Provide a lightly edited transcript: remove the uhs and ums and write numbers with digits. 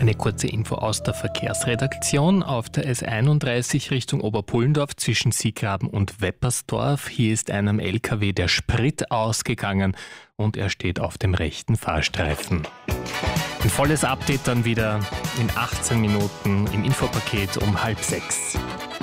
Eine kurze Info aus der Verkehrsredaktion. Auf der S31 Richtung Oberpullendorf zwischen Siegraben und Weppersdorf. Hier ist einem LKW der Sprit ausgegangen und er steht auf dem rechten Fahrstreifen. Ein volles Update dann wieder in 18 Minuten im Infopaket um 5:30.